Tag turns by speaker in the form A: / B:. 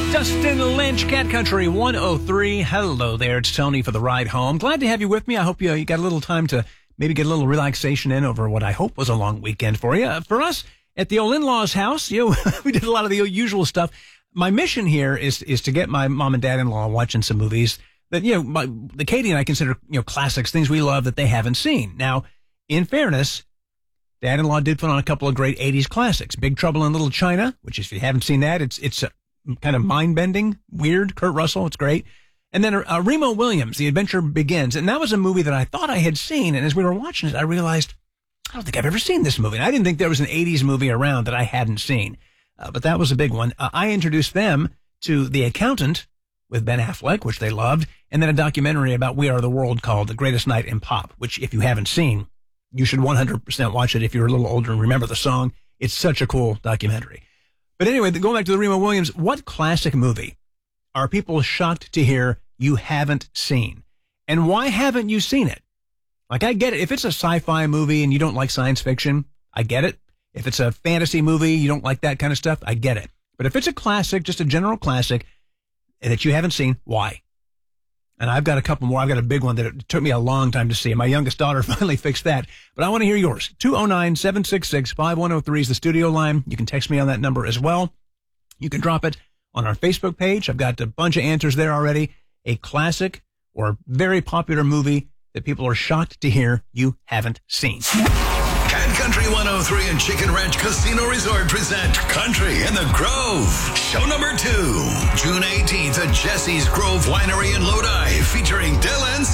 A: Dustin Lynch, Cat Country 103. Hello there, it's Tony for the ride home. Glad to have you with me. I hope you got a little time to maybe get a little relaxation in over what I hope was a long weekend for you. For us at the old in-laws house, we did a lot of the usual stuff. My mission here is to get my mom and dad-in-law watching some movies that, the Katie and I consider, classics, things we love that they haven't seen. Now, in fairness, dad-in-law did put on a couple of great 80s classics. Big Trouble in Little China, which if you haven't seen that, it's kind of mind-bending, weird. Kurt Russell, it's great. And then Remo Williams, The Adventure Begins. And that was a movie that I thought I had seen. And as we were watching it, I realized, I don't think I've ever seen this movie. And I didn't think there was an 80s movie around that I hadn't seen. But that was a big one. I introduced them to The Accountant with Ben Affleck, which they loved. And then a documentary about We Are the World called The Greatest Night in Pop, which if you haven't seen, you should 100% watch it if you're a little older and remember the song. It's such a cool documentary. But anyway, going back to the Remo Williams, what classic movie are people shocked to hear you haven't seen? And why haven't you seen it? Like, I get it. If it's a sci-fi movie and you don't like science fiction, I get it. If it's a fantasy movie, you don't like that kind of stuff, I get it. But if it's a classic, just a general classic that you haven't seen, why? And I've got a couple more. I've got a big one that it took me a long time to see. My youngest daughter finally fixed that. But I want to hear yours. 209-766-5103 is the studio line. You can text me on that number as well. You can drop it on our Facebook page. I've got a bunch of answers there already. A classic or very popular movie that people are shocked to hear you haven't seen.
B: Cat Country 103 and Chicken Ranch Casino Resort present Country in the Grove. Show number 2, June 18th at Jesse's Grove Winery in Lodi, featuring Dylan